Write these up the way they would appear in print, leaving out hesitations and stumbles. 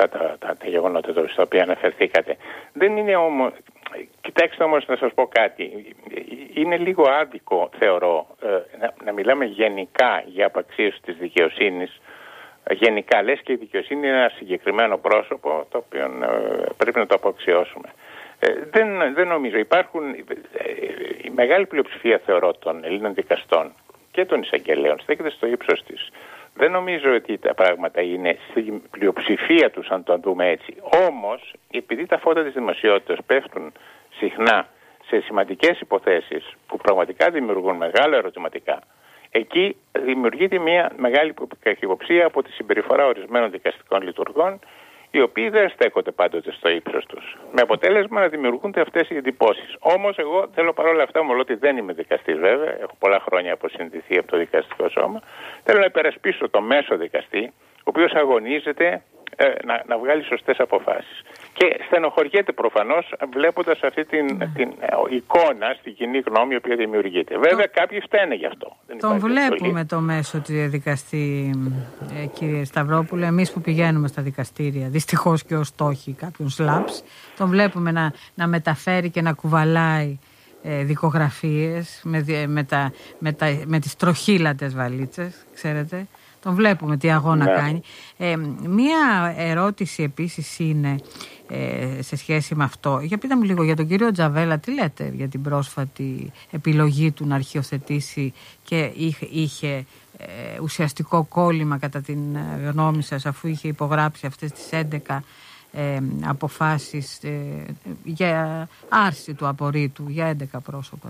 αυτά τα γεγονότα στα οποία αναφερθήκατε. Δεν είναι όμως... Κοιτάξτε όμως να σας πω κάτι. Είναι λίγο άδικο, θεωρώ, να μιλάμε γενικά για απαξίωση της δικαιοσύνης. Γενικά, λες και η δικαιοσύνη είναι ένα συγκεκριμένο πρόσωπο το οποίο πρέπει να το απαξιώσουμε. Δεν νομίζω. Υπάρχουν η μεγάλη πλειοψηφία, θεωρώ, των Ελλήνων δικαστών και των εισαγγελέων στέκεται στο ύψος της. Δεν νομίζω ότι τα πράγματα είναι στην πλειοψηφία τους, αν το δούμε έτσι. Όμως, επειδή τα φώτα της δημοσιότητας πέφτουν συχνά σε σημαντικές υποθέσεις που πραγματικά δημιουργούν μεγάλα ερωτηματικά, εκεί δημιουργείται μια μεγάλη καχυποψία από τη συμπεριφορά ορισμένων δικαστικών λειτουργών, οι οποίοι δεν στέκονται πάντοτε στο ύψος τους. Με αποτέλεσμα να δημιουργούνται αυτές οι εντυπώσεις. Όμως, εγώ θέλω παρόλα αυτά, μόνο ότι δεν είμαι δικαστής βέβαια, έχω πολλά χρόνια αποσυνδεθεί από το δικαστικό σώμα, θέλω να υπερασπίσω το μέσο δικαστή, ο οποίος αγωνίζεται να βγάλει σωστές αποφάσεις. Και στενοχωριέται προφανώς βλέποντας αυτή την εικόνα στην κοινή γνώμη η οποία δημιουργείται. Βέβαια κάποιοι φταίνε γι' αυτό. Τον βλέπουμε το μέσο του δικαστή, κύριε Σταυρόπουλε, εμείς που πηγαίνουμε στα δικαστήρια, δυστυχώς και ως στόχοι κάποιων σλάψ, τον βλέπουμε να μεταφέρει και να κουβαλάει δικογραφίες με τις τροχύλατες βαλίτσες, ξέρετε. Τον βλέπουμε τι αγώνα κάνει. Μία ερώτηση επίσης είναι σε σχέση με αυτό. Για πείτε μου λίγο για τον κύριο Τζαβέλα, τι λέτε για την πρόσφατη επιλογή του να αρχιοθετήσει και είχε ουσιαστικό κόλλημα κατά την γνώμη σας, αφού είχε υπογράψει αυτές τις 11 αποφάσεις για άρση του απορρίτου για 11 πρόσωπα.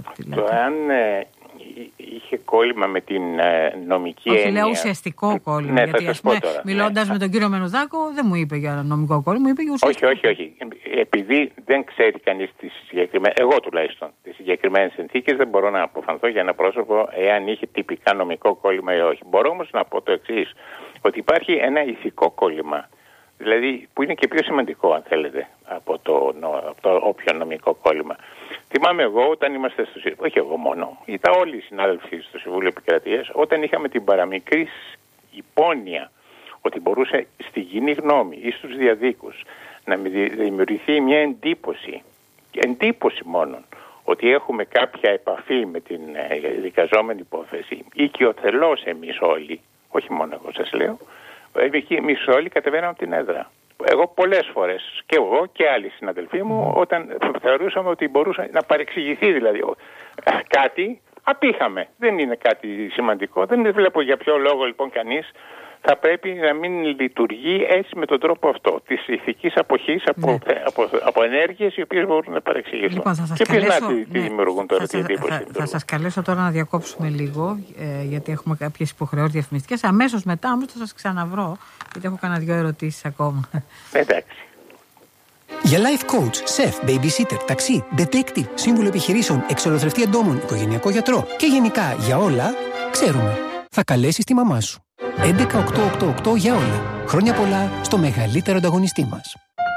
Είχε κόλλημα με την νομική έννοια. Όχι, λέω ουσιαστικό κόλλημα. Ναι, γιατί μιλώντας με τον κύριο Μενουδάκο δεν μου είπε για νομικό κόλλημα, μου είπε για ουσιαστικό. Όχι. Επειδή δεν ξέρει κανείς τις συγκεκριμένες, εγώ τουλάχιστον, τις συγκεκριμένες συνθήκες, δεν μπορώ να αποφανθώ για ένα πρόσωπο εάν είχε τυπικά νομικό κόλλημα ή όχι. Μπορώ όμως να πω το εξής, ότι υπάρχει ένα ηθικό κόλλημα. Δηλαδή που είναι και πιο σημαντικό, αν θέλετε, από το όποιο νομικό κόλλημα. Θυμάμαι εγώ όταν είμαστε στο Συμβούλιο, όχι εγώ μόνο, ήταν όλοι οι συνάδελφοι στο Συμβούλιο Επικρατείας, όταν είχαμε την παραμικρή υπόνοια ότι μπορούσε στη κοινή γνώμη ή στους διαδίκους να δημιουργηθεί μια εντύπωση μόνο, ότι έχουμε κάποια επαφή με την δικαζόμενη υπόθεση ή και ο θελός εμείς όλοι, όχι μόνο εγώ σας λέω, εμείς όλοι κατεβαίναμε από την έδρα. Εγώ πολλές φορές, και εγώ και άλλοι συναδελφοί μου, όταν θεωρούσαμε ότι μπορούσε να παρεξηγηθεί δηλαδή κάτι, απήχαμε. Δεν είναι κάτι σημαντικό. Δεν βλέπω για ποιο λόγο λοιπόν κανείς θα πρέπει να μην λειτουργεί έτσι με τον τρόπο αυτό, της ηθικής αποχής από ενέργειες οι οποίες μπορούν να παρεξηγηθούν. Λοιπόν, και ποιος τι δημιουργούν τώρα την εντύπωση. Θα σας καλέσω τώρα να διακόψουμε λίγο, γιατί έχουμε κάποιες υποχρεώσεις διαφημιστικές. Αμέσως μετά όμως θα σας ξαναβρω, γιατί έχω κανένα 2 ερωτήσεις ακόμα. Εντάξει. Για life coach, chef, babysitter, ταξί, detective, σύμβουλο επιχειρήσεων, εξολοθρευτή εντόμων, οικογενειακό γιατρό και γενικά για όλα, ξέρουμε. Θα καλέσεις τη μαμά σου. 11888 για όλα. Χρόνια πολλά στο μεγαλύτερο ανταγωνιστή μας.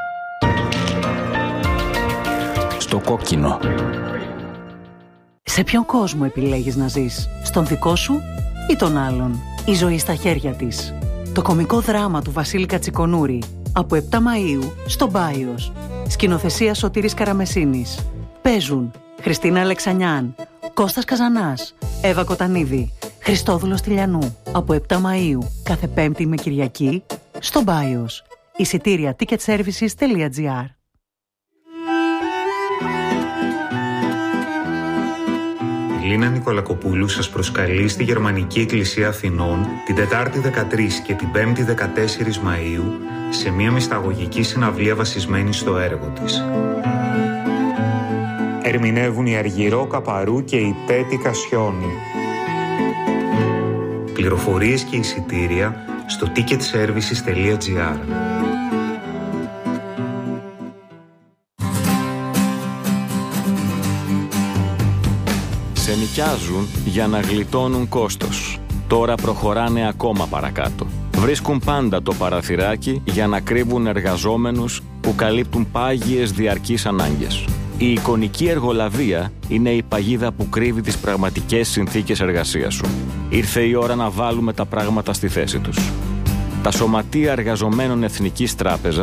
Στο κόκκινο. Σε ποιον κόσμο επιλέγεις να ζεις? Στον δικό σου ή τον άλλον? Η ζωή στα χέρια της. Το κωμικό δράμα του Βασίλη Κατσικονούρη. Από 7 Μαΐου στο Μπάιος. Σκηνοθεσία Σωτήρης Καραμεσίνης. Παίζουν Χριστίνα Αλεξανιάν, Κώστας Καζανάς, Εύα Κοτανίδη, Χριστόδουλος Τηλιανού. Από 7 Μαΐου κάθε Πέμπτη με Κυριακή στο Μπάιος. Εισιτήρια ticketservices.gr. Η Λίνα Νικολακοπούλου σας προσκαλεί στη Γερμανική Εκκλησία Αθηνών την Τετάρτη 13 και την Πέμπτη 14 Μαΐου σε μια μυσταγωγική συναυλία βασισμένη στο έργο της. Ερμηνεύουν η Αργυρό Καπαρού και η Πέτη Κασιόνη. Πληροφορίες και εισιτήρια στο ticketservices.gr. Σε νοικιάζουν για να γλιτώνουν κόστος. Τώρα προχωράνε ακόμα παρακάτω. Βρίσκουν πάντα το παραθυράκι για να κρύβουν εργαζόμενους που καλύπτουν πάγιες διαρκείς ανάγκες. Η εικονική εργολαβία είναι η παγίδα που κρύβει τις πραγματικές συνθήκες εργασίας σου. Ήρθε η ώρα να βάλουμε τα πράγματα στη θέση τους. Τα Σωματεία Εργαζομένων Εθνικής Τράπεζας